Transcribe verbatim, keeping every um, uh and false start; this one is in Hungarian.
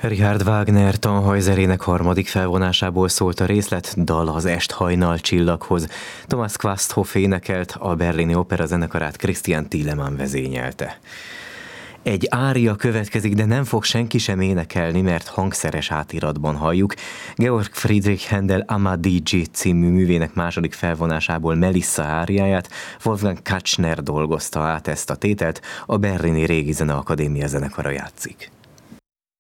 Richard Wagner Tannhäuserének harmadik felvonásából szólt a részlet, dal az Est hajnal csillaghoz. Thomas Quasthoff énekelt, a berlini opera zenekarát Christian Thielemann vezényelte. Egy ária következik, de nem fog senki sem énekelni, mert hangszeres átiratban halljuk. Georg Friedrich Händel Amadigi című művének második felvonásából Melissa áriáját Wolfgang Kachner dolgozta át. Ezt a tételt a berlini Régi Zeneakadémia zenekara játszik.